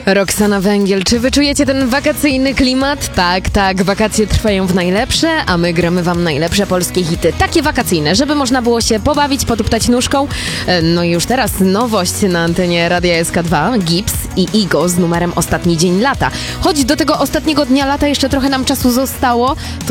Roxana Węgiel, czy wyczujecie ten wakacyjny klimat? Tak, wakacje trwają w najlepsze, a my gramy wam najlepsze polskie hity. Takie wakacyjne, żeby można było się pobawić, potuptać nóżką. No i już teraz nowość na antenie Radia SK2, Gips i Igo z numerem Ostatni Dzień Lata. Choć do tego ostatniego dnia lata jeszcze trochę nam czasu zostało, to